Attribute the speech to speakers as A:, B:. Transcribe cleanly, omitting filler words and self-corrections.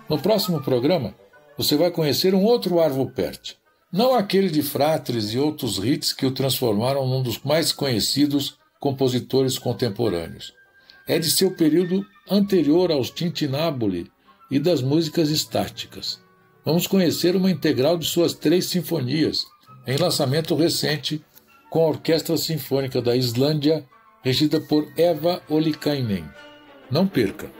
A: No próximo programa, você vai conhecer um outro Arvo Pärt, não aquele de Fratres e outros hits que o transformaram num dos mais conhecidos compositores contemporâneos. É de seu período anterior aos Tintinnabuli e das músicas estáticas. Vamos conhecer uma integral de suas 3 sinfonias, em lançamento recente com a Orquestra Sinfônica da Islândia, regida por Eva Ollikainen. Não perca!